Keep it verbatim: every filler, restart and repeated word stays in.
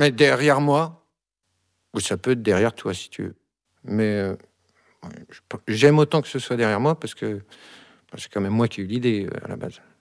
Mais derrière moi, ou ça peut être derrière toi si tu veux. Mais, heu, ouais, je p j'aime autant que ce soit derrière moi parce que bah, c'est quand même moi qui ai eu l'idée, heu, à la base.